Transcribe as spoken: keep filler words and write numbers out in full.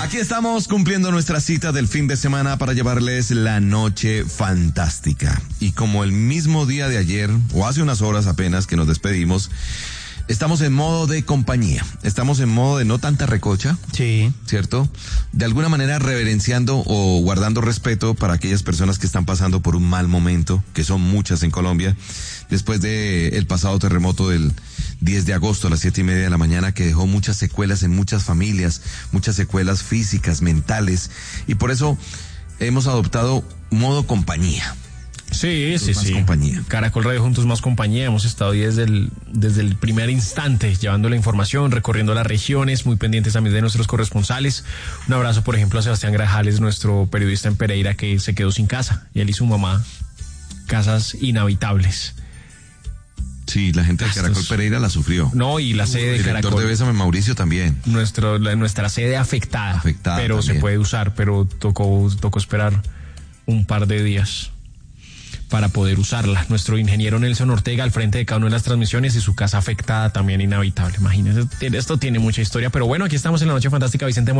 Aquí estamos cumpliendo nuestra cita del fin de semana para llevarles la noche fantástica. Y como el mismo día de ayer, o hace unas horas apenas que nos despedimos, estamos en modo de compañía. Estamos en modo de no tanta recocha. Sí. ¿Cierto? De alguna manera reverenciando o guardando respeto para aquellas personas que están pasando por un mal momento, que son muchas en Colombia, después de el pasado terremoto del diez de agosto a las siete y media de la mañana, que dejó muchas secuelas en muchas familias, muchas secuelas físicas, mentales, y por eso hemos adoptado modo compañía. Sí, sí, más sí. Compañía. Caracol Radio Juntos Más Compañía. Hemos estado ahí desde el, desde el primer instante, llevando la información, recorriendo las regiones, muy pendientes también de nuestros corresponsales. Un abrazo, por ejemplo, a Sebastián Grajales, nuestro periodista en Pereira, que se quedó sin casa. Y él y su mamá, casas inhabitables. Sí, la gente de Caracol Pereira la sufrió. No, y la sede de Caracol. El director de Bésame, Mauricio, también. Nuestro, la, nuestra sede afectada. Afectada Pero también. se puede usar, pero tocó, tocó esperar un par de días para poder usarla. Nuestro ingeniero Nelson Ortega al frente de cada una de las transmisiones y su casa afectada también inhabitable. Imagínense, esto tiene mucha historia, pero bueno, aquí estamos en la Noche Fantástica, Vicente Moreno.